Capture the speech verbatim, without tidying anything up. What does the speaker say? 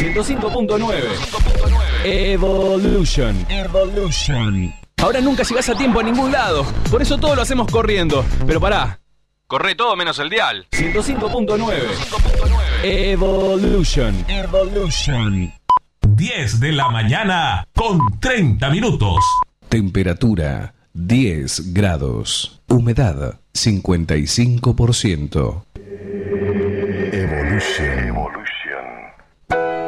ciento cinco punto nueve. Evolution. Evolution. Ahora nunca llegas a tiempo a ningún lado. Por eso todo lo hacemos corriendo. Pero pará. Corre todo menos el dial. ciento cinco punto nueve. Evolution. Evolution. diez de la mañana con treinta minutos. Temperatura diez grados. Humedad cincuenta y cinco por ciento. Evolution.